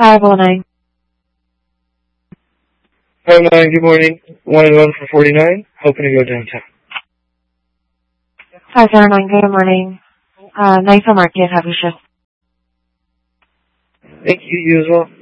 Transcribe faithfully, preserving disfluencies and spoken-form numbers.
five oh nine. five oh nine, good morning. One one for forty-nine, hoping to go downtown. five oh nine, good morning. Uh, Nice Market, have a shift. Thank you, you as well.